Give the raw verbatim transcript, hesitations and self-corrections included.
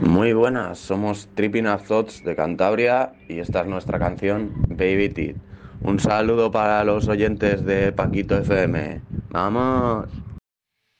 Muy buenas, somos Tripping Up Thoughts de Cantabria y esta es nuestra canción Baby Teeth. Un saludo para los oyentes de Paquito F M. ¡Vamos!